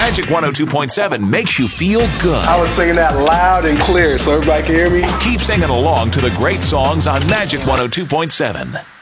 Magic 102.7 makes you feel good. I was singing that loud and clear so everybody can hear me. Keep singing along to the great songs on Magic 102.7.